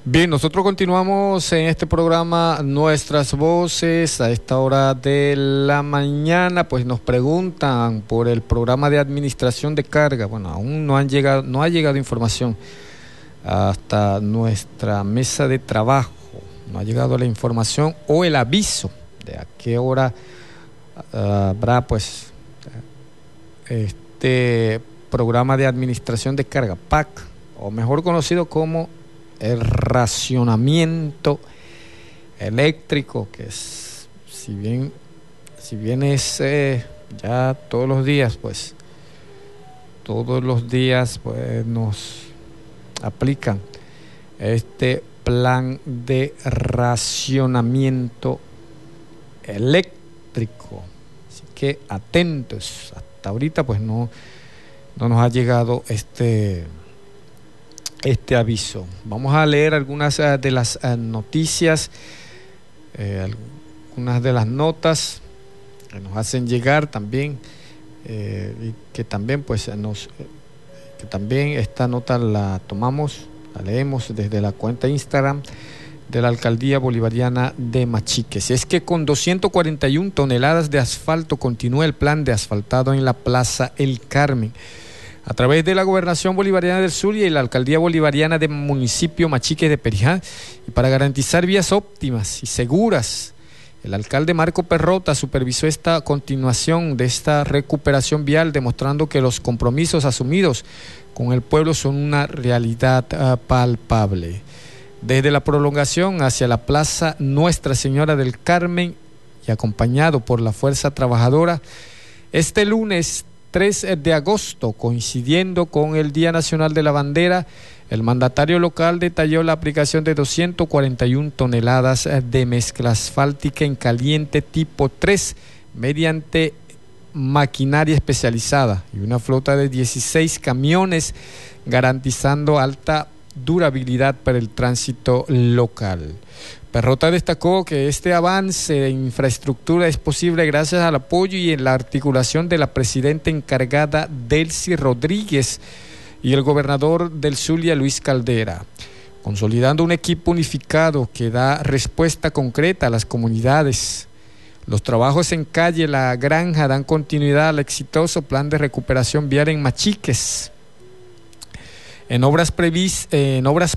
Bien, nosotros continuamos en este programa Nuestras Voces a esta hora de la mañana. Pues nos preguntan por el programa de administración de carga. Bueno, aún no ha llegado información hasta nuestra mesa de trabajo. No ha llegado la información o el aviso de a qué hora habrá pues este programa de administración de carga, PAC, o mejor conocido como el racionamiento eléctrico, que es, si bien es ya todos los días nos aplican este plan de racionamiento eléctrico. Así que atentos, hasta ahorita pues no nos ha llegado este aviso. Vamos a leer algunas de las noticias, algunas de las notas que nos hacen llegar también, y que también que también esta nota la leemos desde la cuenta Instagram de la Alcaldía Bolivariana de Machiques. Es que con 241 toneladas de asfalto continúa el plan de asfaltado en la Plaza El Carmen. A través de la Gobernación Bolivariana del Zulia y la Alcaldía Bolivariana del Municipio Machiques de Perijá, y para garantizar vías óptimas y seguras, el alcalde Marco Perrota supervisó esta continuación de esta recuperación vial, demostrando que los compromisos asumidos con el pueblo son una realidad palpable. Desde la prolongación hacia la Plaza Nuestra Señora del Carmen y acompañado por la Fuerza Trabajadora, este lunes 3 de agosto, coincidiendo con el Día Nacional de la Bandera, el mandatario local detalló la aplicación de 241 toneladas de mezcla asfáltica en caliente tipo 3 mediante maquinaria especializada y una flota de 16 camiones, garantizando alta durabilidad para el tránsito local. Perrota destacó que este avance de infraestructura es posible gracias al apoyo y en la articulación de la presidenta encargada Delcy Rodríguez y el gobernador del Zulia, Luis Caldera, consolidando un equipo unificado que da respuesta concreta a las comunidades. Los trabajos en calle La Granja dan continuidad al exitoso plan de recuperación vial en Machiques. En obras